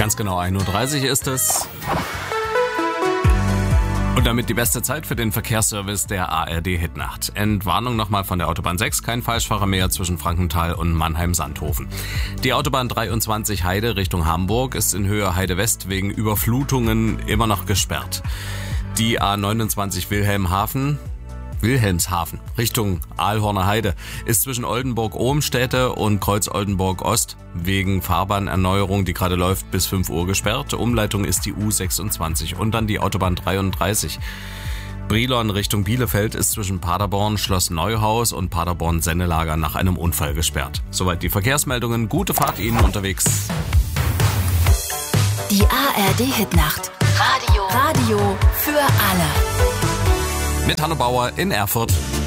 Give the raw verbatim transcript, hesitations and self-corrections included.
Ganz genau ein Uhr dreißig ist es. Und damit die beste Zeit für den Verkehrsservice der A R D-Hitnacht. Entwarnung nochmal von der Autobahn sechs, kein Falschfahrer mehr zwischen Frankenthal und Mannheim-Sandhofen. Die Autobahn dreiundzwanzig Heide Richtung Hamburg ist in Höhe Heide West wegen Überflutungen immer noch gesperrt. Die A neunundzwanzig Wilhelmhaven, Wilhelmshaven Richtung Aalhorner Heide ist zwischen Oldenburg-Ohmstädte und Kreuz-Oldenburg-Ost wegen Fahrbahnerneuerung, die gerade läuft, bis fünf Uhr gesperrt. Umleitung ist die U sechsundzwanzig und dann die Autobahn dreiunddreißig. Brilon Richtung Bielefeld ist zwischen Paderborn, Schloss Neuhaus und Paderborn-Sennelager nach einem Unfall gesperrt. Soweit die Verkehrsmeldungen. Gute Fahrt Ihnen unterwegs. Die A R D-Hitnacht. Radio. Radio für alle. Mit Hanno Bauer in Erfurt.